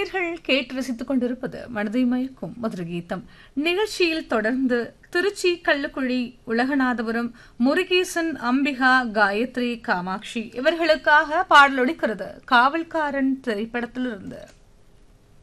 நேர்கள் கேட்டு ரசித்துக் கொண்டிருப்பது மனதை மயக்கும் மதுர கீதம் நிகழ்ச்சியில் தொடர்ந்து திருச்சி கள்ளுக்குழி உலகநாதபுரம் முருகேசன் அம்பிகா காயத்ரி காமாட்சி இவர்களுக்காக பாடலொலிக்கிறது காவல்காரன் திரைப்படத்திலிருந்து.